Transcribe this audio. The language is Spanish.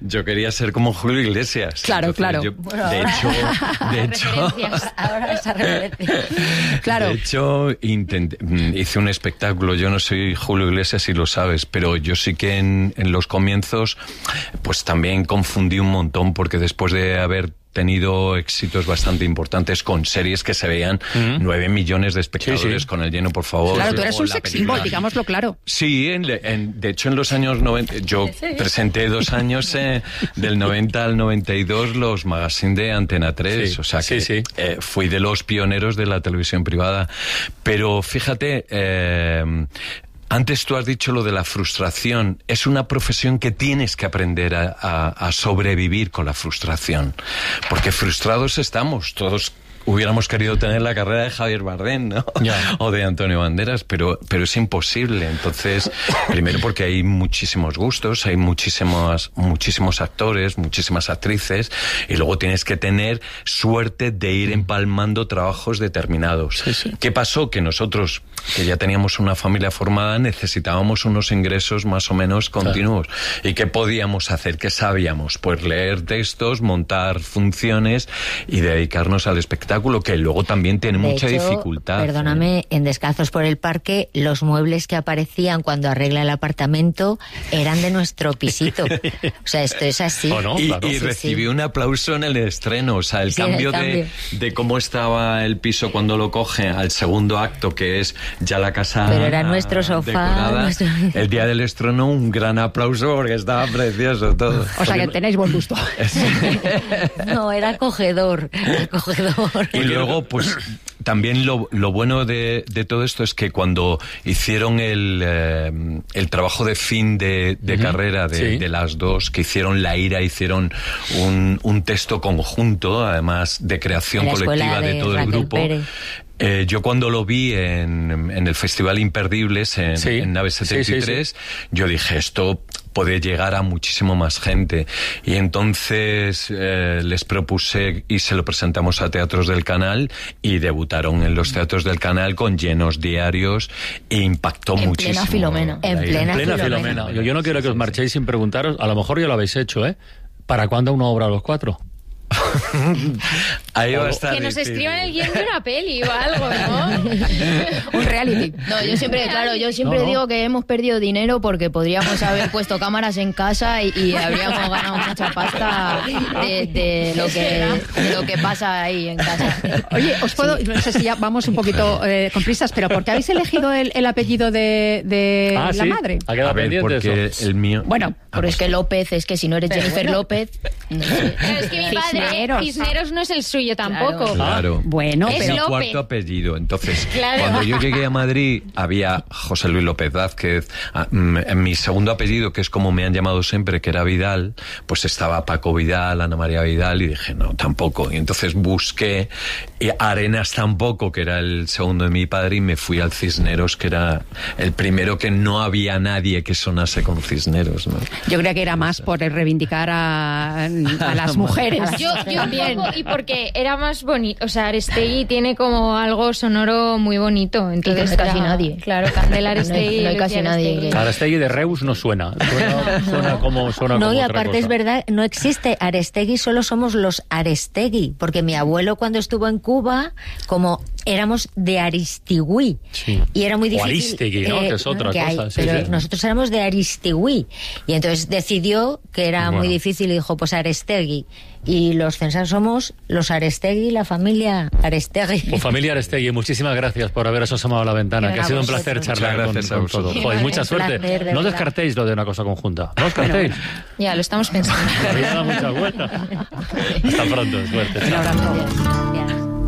yo quería ser como Julio Iglesias. Claro, Entonces, claro. De hecho, Ahora esa referencia. Claro. De hecho, hice un espectáculo. Yo no soy Julio Iglesias, si lo sabes, pero yo sí que en los comienzos, pues también confundí un montón, porque después de haber tenido éxitos bastante importantes con series que se veían 9 millones de espectadores con El Lleno, por favor. Claro, tú eres Luego un la sex película. symbol, digámoslo claro. Sí, de hecho en los años 90, yo presenté 2 años, del 90 al 92, los magazines de Antena 3, o sea que fui de los pioneros de la televisión privada. Pero fíjate, antes tú has dicho lo de la frustración. Es una profesión que tienes que aprender a sobrevivir con la frustración. Porque frustrados estamos, todos hubiéramos querido tener la carrera de Javier Bardem, ¿no? O de Antonio Banderas, pero es imposible. Entonces, primero porque hay muchísimos gustos, hay muchísimos actores, muchísimas actrices, y luego tienes que tener suerte de ir empalmando trabajos determinados. ¿Qué pasó? Que nosotros, que ya teníamos una familia formada, necesitábamos unos ingresos más o menos continuos. ¿Y qué podíamos hacer? ¿Qué sabíamos? Pues leer textos, montar funciones y dedicarnos al espectáculo, que luego también tiene mucha dificultad. Perdóname, en Descalzos por el Parque, los muebles que aparecían cuando arregla el apartamento eran de nuestro pisito. O sea, esto es así. ¿O no? Y recibí un aplauso en el estreno. O sea, el cambio de cómo estaba el piso cuando lo coge al segundo acto, que es ya la casa. Pero era nuestro sofá. El día del estreno, un gran aplauso porque estaba precioso todo. O sea, que tenéis buen gusto. No, era acogedor. Y luego, pues, también lo bueno de todo esto es que cuando hicieron el trabajo de fin de carrera de las dos, que hicieron La Ira, hicieron un texto conjunto, además de creación colectiva de todo el grupo. Yo cuando lo vi en el Festival Imperdibles en Nave 73, yo dije, esto puede llegar a muchísimo más gente. Y entonces les propuse y se lo presentamos a Teatros del Canal, y debutaron en los Teatros del Canal con llenos diarios e impactó muchísimo. En plena Filomena. Yo no quiero que os marchéis sin preguntaros, a lo mejor ya lo habéis hecho, ¿para cuándo una obra a los 4? Ahí va a estar que nos difícil. escriban el guión de una peli o algo, ¿no? Un reality. No, yo siempre digo que hemos perdido dinero porque podríamos haber puesto cámaras en casa y habríamos ganado mucha pasta de lo que pasa ahí en casa. Oye, os puedo, no sé si ya vamos un poquito con prisas, pero ¿por qué habéis elegido el apellido de la madre? ¿Ha quedado pendiente porque eso? el mío... Bueno, pero es que López, es que si no eres Jennifer López... No sé. Pero es que mi padre, Cisneros no es el suyo tampoco. Claro. Bueno, Es es mi López. cuarto apellido. Entonces, Claro. cuando yo llegué a Madrid, había José Luis López Vázquez. En mi segundo apellido, que es como me han llamado siempre, que era Vidal, pues estaba Paco Vidal, Ana María Vidal, y dije, no, tampoco. Y entonces busqué Arenas tampoco, que era el segundo de mi padre, y me fui al Cisneros, que era el primero, que no había nadie que sonase con Cisneros, ¿no? yo creía que era más por reivindicar a las mujeres. Yo también. Y porque era más bonito. O sea, Arestegui tiene como algo sonoro muy bonito. Entonces, Y que no hay casi nadie. Claro, Candela Arestegui. No hay casi Lucía nadie. Arestegui. Arestegui de Reus no suena. Suena como No, y otra aparte cosa. es verdad, no existe Arestegui, solo somos los Arestegui, porque mi abuelo cuando estuvo en Cuba, como éramos de Aristigüí, y era muy O difícil. Aristegui, ¿no? Que es otra cosa. Pero nosotros éramos de Aristigüí, y entonces decidió que era muy difícil y dijo, pues Arestegui. Y los censados somos los Arestegui, la familia Arestegui. Pues familia Arestegui, muchísimas gracias por haberos asomado a la ventana, que ha sido un placer charlar Muchas con gracias a todo. vosotros. Joder, mucha Un suerte. placer, de No verdad. descartéis lo de una cosa conjunta. No descartéis. Ya, lo estamos pensando. La vida da mucha vuelta. Hasta pronto, suerte. Un abrazo. Ya.